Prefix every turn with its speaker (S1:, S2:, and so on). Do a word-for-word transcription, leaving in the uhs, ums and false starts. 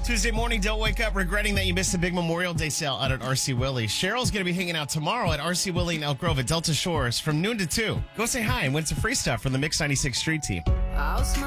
S1: Tuesday morning, don't wake up regretting that you missed the big Memorial Day sale out at R C Willey. Cheryl's going to be hanging out tomorrow at R C Willey in Elk Grove at Delta Shores from noon to two. Go say hi and win some free stuff from the Mix ninety-six Street Team.